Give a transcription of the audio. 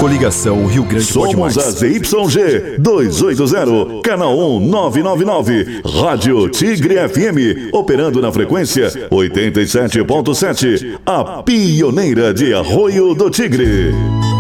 Coligação Rio Grande Pode Mais. Somos a ZYG 280, canal 1999, Rádio Tigre FM, operando na frequência 87.7, a pioneira de Arroio do Tigre.